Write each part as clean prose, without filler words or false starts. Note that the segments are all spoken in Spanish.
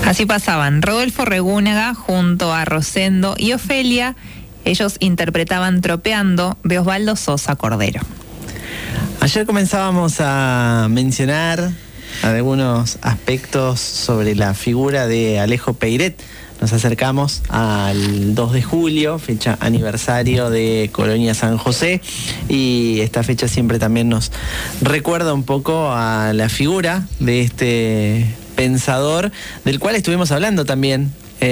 Así pasaban Rodolfo Regúnaga junto a Rosendo y Ofelia. Ellos interpretaban Tropeando de Osvaldo Sosa Cordero. Ayer comenzábamos a mencionar algunos aspectos sobre la figura de Alejo Peiret. Nos acercamos al 2 de julio, fecha aniversario de Colonia San José, y esta fecha siempre también nos recuerda un poco a la figura de este pensador, del cual estuvimos hablando también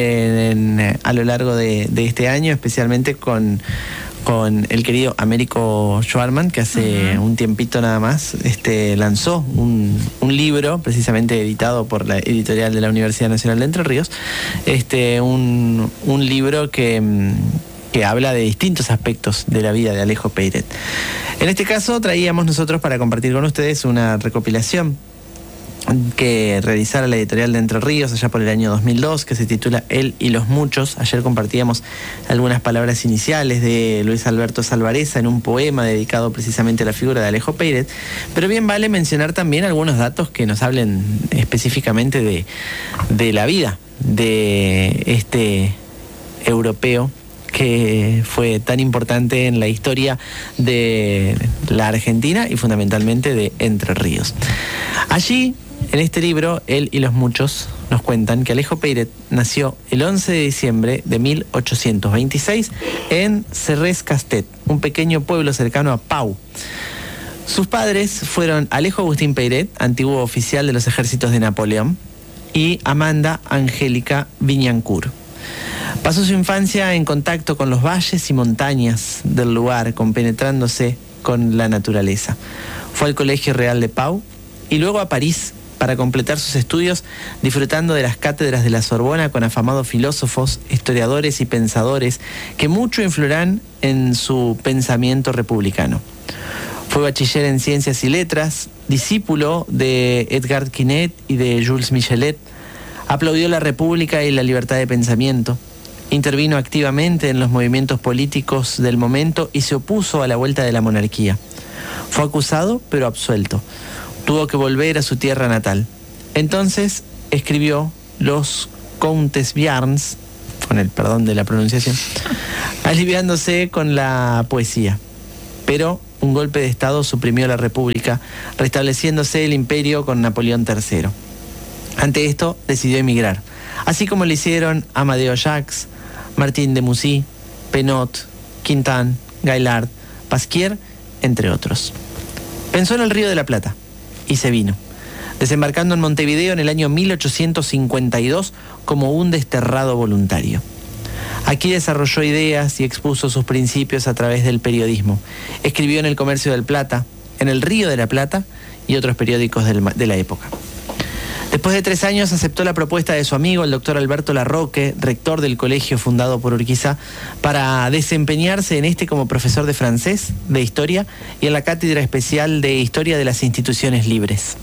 a lo largo de este año, especialmente con el querido Américo Schwarman, que hace un tiempito nada más lanzó un libro, precisamente editado por la editorial de la Universidad Nacional de Entre Ríos, un libro que habla de distintos aspectos de la vida de Alejo Peiret. En este caso traíamos nosotros para compartir con ustedes una recopilación que realizara la editorial de Entre Ríos allá por el año 2002, que se titula Él y los muchos. Ayer compartíamos algunas palabras iniciales de Luis Alberto Salvareza en un poema dedicado precisamente a la figura de Alejo Peiret, pero bien vale mencionar también algunos datos que nos hablen específicamente de la vida de este europeo que fue tan importante en la historia de la Argentina y fundamentalmente de Entre Ríos. Allí, en este libro, Él y los muchos, nos cuentan que Alejo Peiret nació el 11 de diciembre de 1826 en Serres-Castet, un pequeño pueblo cercano a Pau. Sus padres fueron Alejo Agustín Peiret, antiguo oficial de los ejércitos de Napoleón, y Amanda Angélica Viñancourt. Pasó su infancia en contacto con los valles y montañas del lugar, compenetrándose con la naturaleza. Fue al Colegio Real de Pau y luego a París para completar sus estudios, disfrutando de las cátedras de la Sorbona con afamados filósofos, historiadores y pensadores que mucho influirán en su pensamiento republicano. Fue bachiller en Ciencias y Letras, discípulo de Edgar Quinet y de Jules Michelet. Aplaudió la República y la libertad de pensamiento. Intervino activamente en los movimientos políticos del momento y se opuso a la vuelta de la monarquía. Fue acusado, pero absuelto. Tuvo que volver a su tierra natal. Entonces escribió Los Contes Viarns, con el perdón de la pronunciación, aliviándose con la poesía. Pero un golpe de Estado suprimió la República, restableciéndose el imperio con Napoleón III. Ante esto, decidió emigrar, así como lo hicieron Amadeo Jacques, Martín de Mussy, Penot, Quintán, Gaillard, Pasquier, entre otros. Pensó en el Río de la Plata y se vino, desembarcando en Montevideo en el año 1852 como un desterrado voluntario. Aquí desarrolló ideas y expuso sus principios a través del periodismo. Escribió en El Comercio del Plata, en El Río de la Plata y otros periódicos de la época. Después de 3 años aceptó la propuesta de su amigo, el doctor Alberto Larroque, rector del colegio fundado por Urquiza, para desempeñarse en como profesor de francés, de historia y en la cátedra especial de historia de las instituciones libres.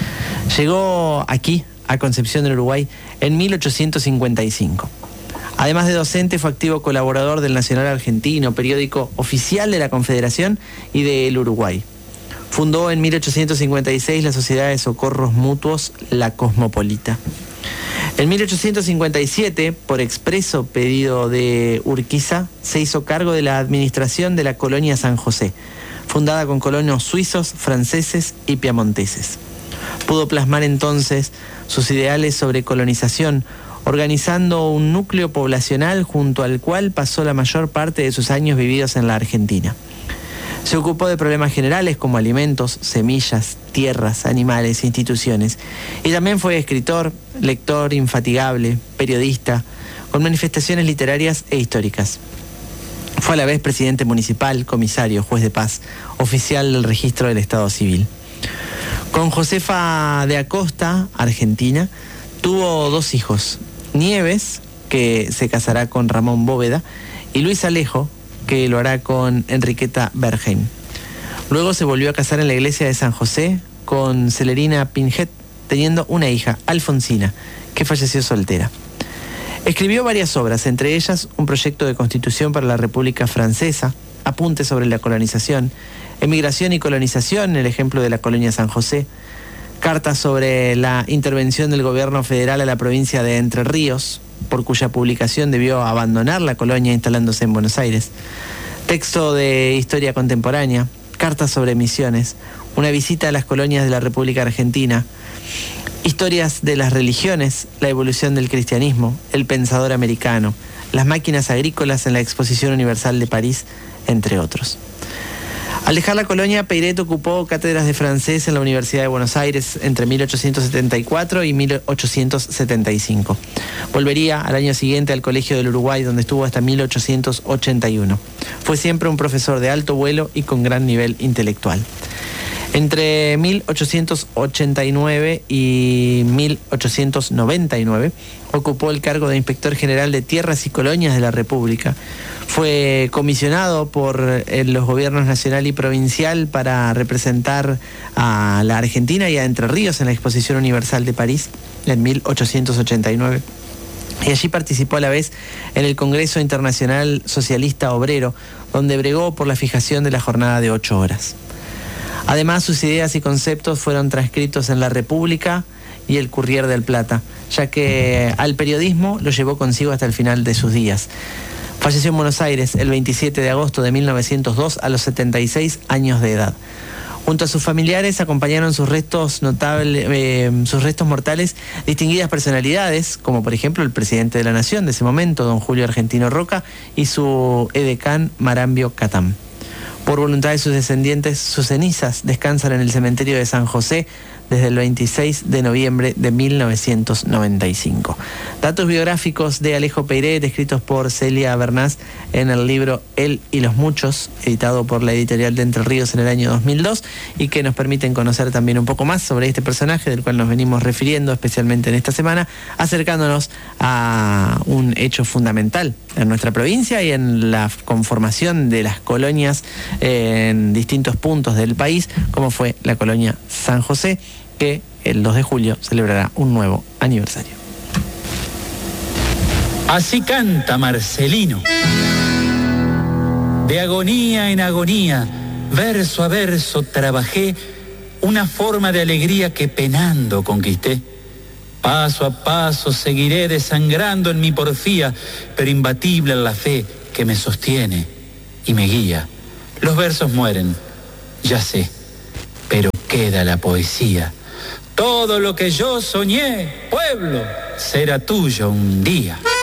Llegó aquí, a Concepción del Uruguay, en 1855. Además de docente, fue activo colaborador del Nacional Argentino, periódico oficial de la Confederación y del Uruguay. Fundó en 1856 la Sociedad de Socorros Mutuos La Cosmopolita. En 1857, por expreso pedido de Urquiza, se hizo cargo de la administración de la Colonia San José, fundada con colonos suizos, franceses y piamonteses. Pudo plasmar entonces sus ideales sobre colonización, organizando un núcleo poblacional junto al cual pasó la mayor parte de sus años vividos en la Argentina. Se ocupó de problemas generales como alimentos, semillas, tierras, animales, instituciones. Y también fue escritor, lector infatigable, periodista, con manifestaciones literarias e históricas. Fue a la vez presidente municipal, comisario, juez de paz, oficial del registro del Estado Civil. Con Josefa de Acosta, argentina, tuvo 2 hijos, Nieves, que se casará con Ramón Bóveda, y Luis Alejo, que lo hará con Enriqueta Bergheim. Luego se volvió a casar en la iglesia de San José con Celerina Pinget, teniendo una hija, Alfonsina, que falleció soltera. Escribió varias obras, entre ellas un proyecto de constitución para la República Francesa, apuntes sobre la colonización, emigración y colonización, el ejemplo de la colonia San José, Cartas sobre la intervención del gobierno federal a la provincia de Entre Ríos, por cuya publicación debió abandonar la colonia instalándose en Buenos Aires. Texto de historia contemporánea, cartas sobre misiones, una visita a las colonias de la República Argentina, historias de las religiones, la evolución del cristianismo, el pensador americano, las máquinas agrícolas en la Exposición Universal de París, entre otros. Al dejar la colonia, Peiret ocupó cátedras de francés en la Universidad de Buenos Aires entre 1874 y 1875. Volvería al año siguiente al Colegio del Uruguay, donde estuvo hasta 1881. Fue siempre un profesor de alto vuelo y con gran nivel intelectual. Entre 1889 y 1899 ocupó el cargo de Inspector General de Tierras y Colonias de la República. Fue comisionado por los gobiernos nacional y provincial para representar a la Argentina y a Entre Ríos en la Exposición Universal de París en 1889. Y allí participó a la vez en el Congreso Internacional Socialista Obrero, donde bregó por la fijación de la jornada de 8 horas. Además, sus ideas y conceptos fueron transcritos en La República y el Courrier del Plata, ya que al periodismo lo llevó consigo hasta el final de sus días. Falleció en Buenos Aires el 27 de agosto de 1902 a los 76 años de edad. Junto a sus familiares acompañaron sus restos mortales distinguidas personalidades, como por ejemplo el presidente de la Nación de ese momento, don Julio Argentino Roca, y su edecán Marambio Catán. Por voluntad de sus descendientes, sus cenizas descansan en el cementerio de San José desde el 26 de noviembre de 1995. Datos biográficos de Alejo Peiret, escritos por Celia Bernás en el libro Él y los Muchos, editado por la editorial de Entre Ríos en el año 2002, y que nos permiten conocer también un poco más sobre este personaje del cual nos venimos refiriendo, especialmente en esta semana, acercándonos a un hecho fundamental en nuestra provincia y en la conformación de las colonias en distintos puntos del país, como fue la colonia San José, que el 2 de julio celebrará un nuevo aniversario. Así canta Marcelino. De agonía en agonía, verso a verso trabajé una forma de alegría que penando conquisté. Paso a paso seguiré desangrando en mi porfía, pero imbatible en la fe que me sostiene y me guía. Los versos mueren, ya sé, pero queda la poesía. Todo lo que yo soñé, pueblo, será tuyo un día.